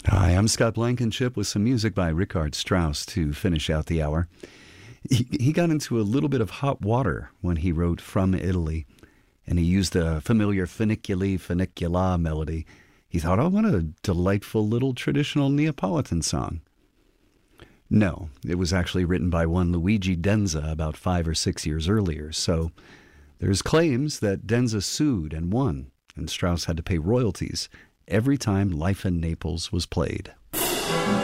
Hi, I'm Scott Blankenship with some music by Richard Strauss to finish out the hour. He got into a little bit of hot water when he wrote From Italy, and he used the familiar Funiculi Funicula melody. He thought, oh, what a delightful little traditional Neapolitan song. No, it was actually written by one Luigi Denza about 5 or 6 years earlier, so there's claims that Denza sued and won, and Strauss had to pay royalties every time Life in Naples was played.